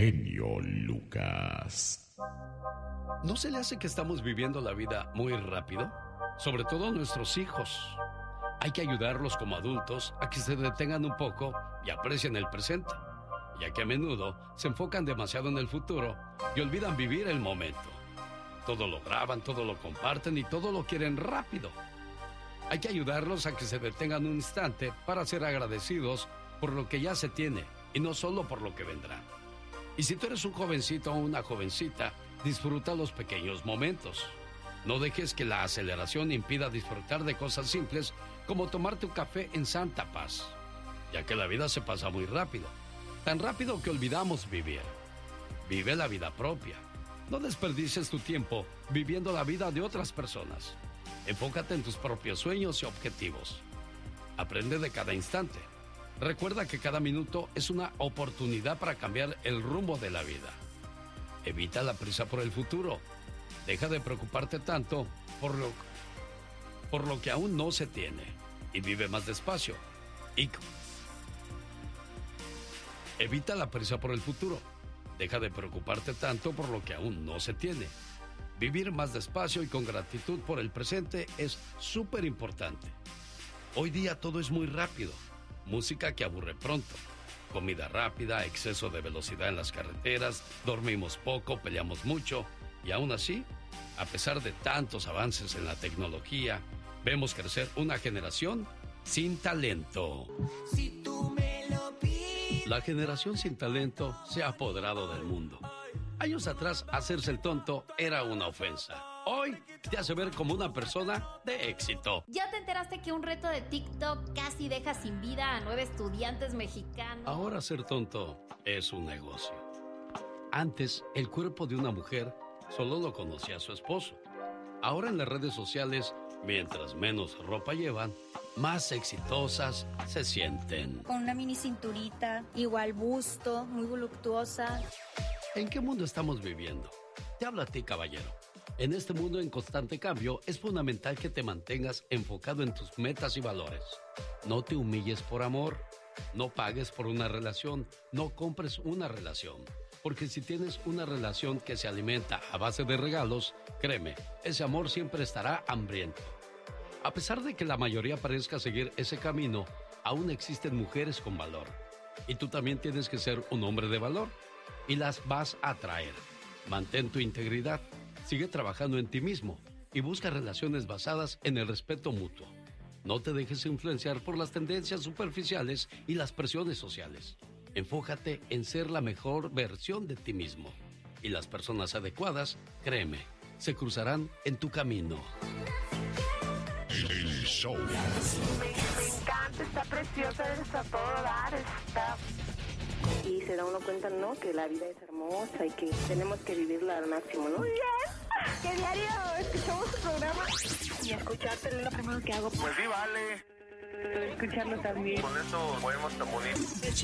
genio Lucas. ¿No se le hace que estamos viviendo la vida muy rápido? Sobre todo nuestros hijos. Hay que ayudarlos como adultos a que se detengan un poco y aprecien el presente, ya que a menudo se enfocan demasiado en el futuro y olvidan vivir el momento. Todo lo graban, todo lo comparten y todo lo quieren rápido. Hay que ayudarlos a que se detengan un instante para ser agradecidos por lo que ya se tiene y no solo por lo que vendrá. Y si tú eres un jovencito o una jovencita, disfruta los pequeños momentos. No dejes que la aceleración impida disfrutar de cosas simples como tomarte un café en santa paz, ya que la vida se pasa muy rápido, tan rápido que olvidamos vivir. Vive la vida propia. No desperdicies tu tiempo viviendo la vida de otras personas. Enfócate en tus propios sueños y objetivos. Aprende de cada instante. Recuerda que cada minuto es una oportunidad para cambiar el rumbo de la vida. Evita la prisa por el futuro. Deja de preocuparte tanto por lo que aún no se tiene y vive más despacio. Evita la prisa por el futuro. Deja de preocuparte tanto por lo que aún no se tiene. Vivir más despacio y con gratitud por el presente es súper importante. Hoy día todo es muy rápido. Música que aburre pronto. Comida rápida, exceso de velocidad en las carreteras, dormimos poco, peleamos mucho. Y aún así, a pesar de tantos avances en la tecnología, vemos crecer una generación sin talento. Si tú me lo pides. La generación sin talento se ha apoderado del mundo. Años atrás, hacerse el tonto era una ofensa. Hoy te hace ver como una persona de éxito. ¿Ya te enteraste que un reto de TikTok casi deja sin vida a 9 estudiantes mexicanos? Ahora ser tonto es un negocio. Antes, el cuerpo de una mujer solo lo conocía su esposo. Ahora en las redes sociales, mientras menos ropa llevan, más exitosas se sienten. Con una mini cinturita, igual busto, muy voluptuosa. ¿En qué mundo estamos viviendo? Te habla a ti, caballero. En este mundo en constante cambio, es fundamental que te mantengas enfocado en tus metas y valores. No te humilles por amor. No pagues por una relación. No compres una relación. Porque si tienes una relación que se alimenta a base de regalos, créeme, ese amor siempre estará hambriento. A pesar de que la mayoría parezca seguir ese camino, aún existen mujeres con valor. Y tú también tienes que ser un hombre de valor. Y las vas a atraer. Mantén tu integridad, sigue trabajando en ti mismo y busca relaciones basadas en el respeto mutuo. No te dejes influenciar por las tendencias superficiales y las presiones sociales. Enfócate en ser la mejor versión de ti mismo. Y las personas adecuadas, créeme, se cruzarán en tu camino. El show. Me encanta, está preciosa, está todo dar, está... Y se da uno cuenta, ¿no? Que la vida es hermosa y que tenemos que vivirla al máximo, ¿no? Muy bien. Que diario escuchamos tu programa. Y escucharte es lo primero que hago. Pues sí, vale. Escucharlo también. Con eso podemos tan bonito.